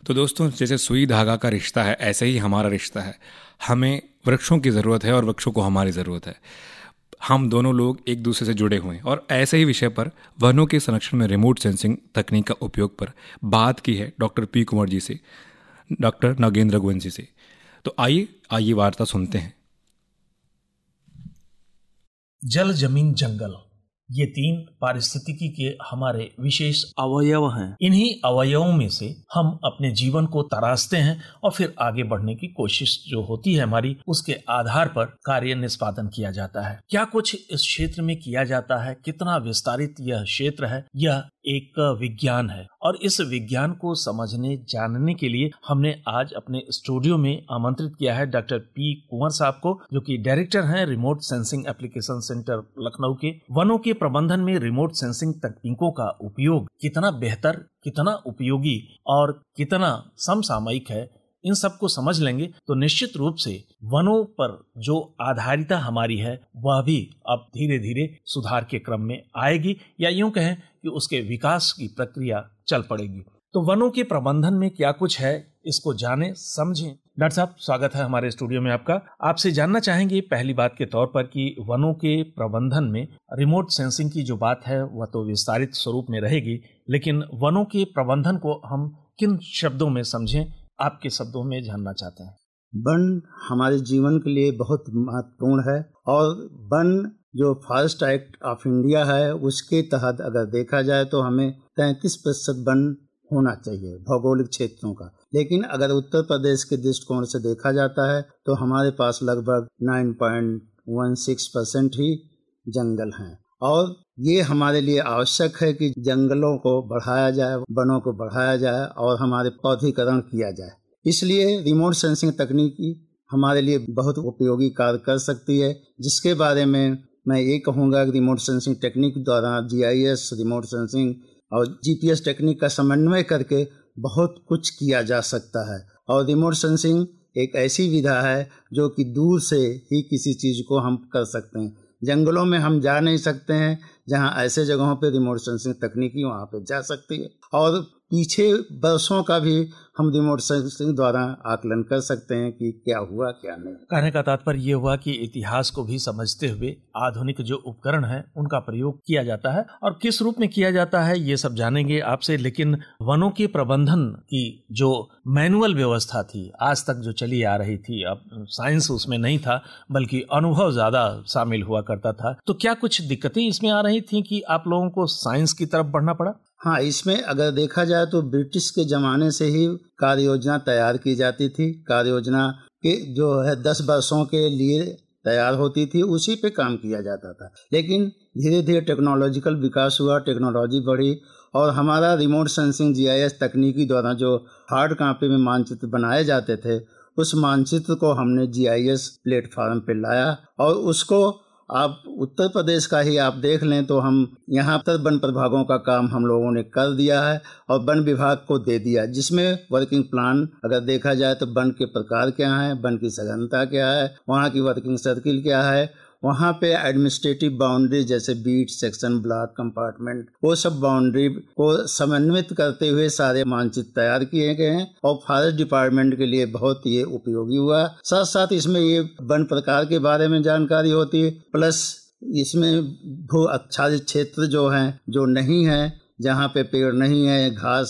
तो दोस्तों, जैसे सुई धागा का रिश्ता है, ऐसे ही हमारा रिश्ता है। हमें वृक्षों की ज़रूरत है और वृक्षों को हमारी ज़रूरत है। हम दोनों लोग एक दूसरे से जुड़े हुए हैं। और ऐसे ही विषय पर वनों के संरक्षण में रिमोट सेंसिंग तकनीक का उपयोग पर बात की है डॉक्टर पी कुंवर जी से, डॉक्टर नागेंद्र गोविंद जी से। तो आइए वार्ता सुनते हैं। जल, जमीन, जंगल, ये तीन पारिस्थितिकी के हमारे विशेष अवयव हैं। इन्हीं अवयवों में से हम अपने जीवन को तराशते हैं और फिर आगे बढ़ने की कोशिश जो होती है हमारी, उसके आधार पर कार्य निष्पादन किया जाता है। क्या कुछ इस क्षेत्र में किया जाता है, कितना विस्तारित यह क्षेत्र है, यह एक विज्ञान है। और इस विज्ञान को समझने जानने के लिए हमने आज अपने स्टूडियो में आमंत्रित किया है डॉक्टर पी कुंवर साहब को, जो कि डायरेक्टर हैं remote sensing application centre Lucknow के। वनों के प्रबंधन में रिमोट सेंसिंग तकनीकों का उपयोग कितना बेहतर, कितना उपयोगी और कितना समसामयिक है, इन सब को समझ लेंगे तो निश्चित रूप से वनों पर जो आधारिता हमारी है वह भी अब धीरे धीरे सुधार के क्रम में आएगी, या यूं कहें कि उसके विकास की प्रक्रिया चल पड़ेगी। तो वनों के प्रबंधन में क्या कुछ है, इसको जाने समझें। डॉक्टर साहब, स्वागत है हमारे स्टूडियो में आपका। आपसे जानना चाहेंगे पहली बात के तौर पर कि वनों के प्रबंधन में रिमोट सेंसिंग की जो बात है वह तो विस्तारित स्वरूप में रहेगी, लेकिन वनों के प्रबंधन को हम किन शब्दों में समझें, आपके शब्दों में जानना चाहते हैं। वन हमारे जीवन के लिए बहुत महत्वपूर्ण है और वन जो फॉरेस्ट एक्ट ऑफ इंडिया है उसके तहत अगर देखा जाए तो हमें 33% वन होना चाहिए भौगोलिक क्षेत्रों का। लेकिन अगर उत्तर प्रदेश के दृष्टिकोण से देखा जाता है तो हमारे पास लगभग 9.16% ही जंगल हैं। और ये हमारे लिए आवश्यक है कि जंगलों को बढ़ाया जाए, वनों को बढ़ाया जाए और हमारे पौधीकरण किया जाए। इसलिए रिमोट सेंसिंग तकनीकी हमारे लिए बहुत उपयोगी कार्य कर सकती है, जिसके बारे में मैं ये कहूँगा कि रिमोट सेंसिंग टेक्निक द्वारा GIS, रिमोट सेंसिंग और GPS टेक्निक का समन्वय करके बहुत कुछ किया जा सकता है। और रिमोट सेंसिंग एक ऐसी विधा है जो कि दूर से ही किसी चीज़ को हम कर सकते हैं। जंगलों में हम जा नहीं सकते हैं, जहां ऐसे जगहों पे रिमोट सेंसिंग तकनीकी वहां पे जा सकती है। और पीछे वर्षों का भी हम रिमोट सेंसिंग द्वारा आकलन कर सकते हैं कि क्या हुआ क्या नहीं। कहने का तात्पर्य ये हुआ कि इतिहास को भी समझते हुए आधुनिक जो उपकरण हैं उनका प्रयोग किया जाता है, और किस रूप में किया जाता है ये सब जानेंगे आपसे। लेकिन वनों के प्रबंधन की जो मैनुअल व्यवस्था थी आज तक जो चली आ रही थी, अब साइंस उसमें नहीं था बल्कि अनुभव ज्यादा शामिल हुआ करता था, तो क्या कुछ दिक्कतें इसमें आ रही थी कि आप लोगों को साइंस की तरफ बढ़ना पड़ा? हाँ, इसमें अगर देखा जाए तो ब्रिटिश के ज़माने से ही कार्य योजना तैयार की जाती थी। कार्य योजना के जो है 10 वर्षों के लिए तैयार होती थी, उसी पे काम किया जाता था। लेकिन धीरे धीरे टेक्नोलॉजिकल विकास हुआ, टेक्नोलॉजी बढ़ी और हमारा रिमोट सेंसिंग GIS तकनीकी द्वारा जो हार्ड कॉपी में मानचित्र बनाए जाते थे, उस मानचित्र को हमने GIS प्लेटफॉर्म पे लाया। और उसको आप उत्तर प्रदेश का ही आप देख लें तो हम यहाँ पर वन प्रभागों का काम हम लोगों ने कर दिया है और वन विभाग को दे दिया, जिसमें वर्किंग प्लान अगर देखा जाए तो वन के प्रकार क्या हैं, वन की सघनता क्या है, वहाँ की वर्किंग सर्किल क्या है, वहाँ पे एडमिनिस्ट्रेटिव बाउंड्री जैसे बीट, सेक्शन, ब्लॉक, कंपार्टमेंट, वो सब बाउंड्री को समन्वित करते हुए सारे मानचित्र तैयार किए गए हैं और फॉरेस्ट डिपार्टमेंट के लिए बहुत ये उपयोगी हुआ। साथ साथ इसमें ये वन प्रकार के बारे में जानकारी होती है, प्लस इसमें भू आच्छादित क्षेत्र जो हैं, जो नहीं है, जहाँ पे पेड़ नहीं है, घास